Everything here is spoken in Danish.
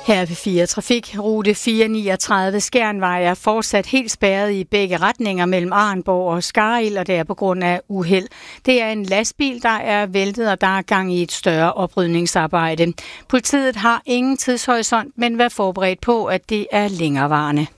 Her er P4 Trafik. Rute 439 Skjernvej er fortsat helt spærret i begge retninger mellem Arenborg og Skarild, og det er på grund af uheld. Det er en lastbil, der er væltet, og der er gang i et større oprydningsarbejde. Politiet har ingen tidshorisont, men vær forberedt på, at det er længerevarende.